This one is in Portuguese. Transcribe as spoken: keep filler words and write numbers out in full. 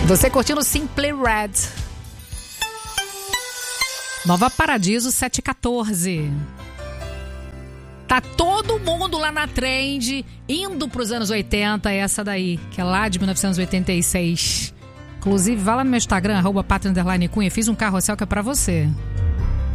Você curtindo Simply Red. Nova Paradiso sete e quatorze. Tá todo mundo lá na trend, indo pros anos oitenta, essa daí, que é lá de mil novecentos e oitenta e seis. Inclusive, vá lá no meu Instagram, arroba Pátria Underline Cunha, fiz um carrossel que é pra você.